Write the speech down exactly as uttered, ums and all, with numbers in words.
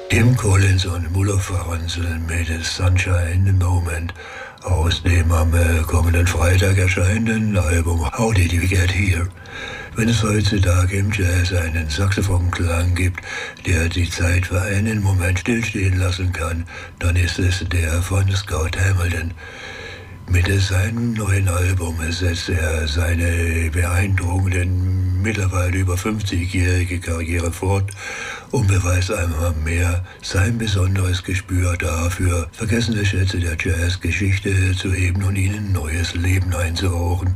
Tim Collins und Muller Franzel mit Sunshine in the Moment aus dem am äh, kommenden Freitag erscheinenden Album How Did We Get Here? Wenn es heutzutage im Jazz einen Saxophonklang gibt, der die Zeit für einen Moment stillstehen lassen kann, dann ist es der von Scott Hamilton. Mit seinem neuen Album setzt er seine beeindruckenden, mittlerweile über fünfzigjährige Karriere fort und beweist einmal mehr sein besonderes Gespür dafür, vergessene Schätze der Jazzgeschichte zu heben und ihnen neues Leben einzuhauchen.